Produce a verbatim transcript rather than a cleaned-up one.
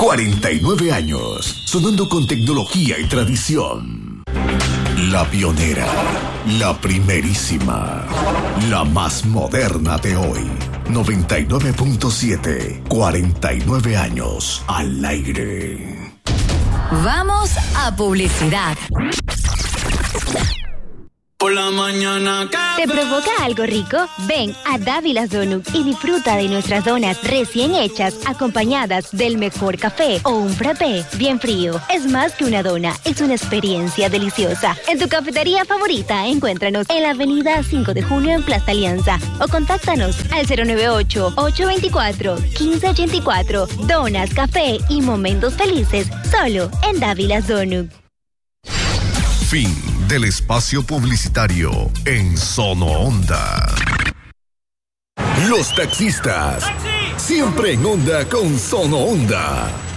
cuarenta y nueve años, sonando con tecnología y tradición. La pionera, la primerísima, la más moderna de hoy. noventa y nueve punto siete, cuarenta y nueve años al aire. Vamos a publicidad. Por la mañana ¿te provoca algo rico? Ven a Dávilas Donuts y disfruta de nuestras donas recién hechas acompañadas del mejor café o un frappé bien frío. Es más que una dona, es una experiencia deliciosa. En tu cafetería favorita, encuéntranos en la avenida cinco de junio en Plaza Alianza o contáctanos al cero nueve ocho, ocho dos cuatro, uno cinco ocho cuatro. Donas, café y momentos felices solo en Dávilas Donuts. Fin del espacio publicitario en Sono Onda. Los taxistas, siempre en onda con Sono Onda.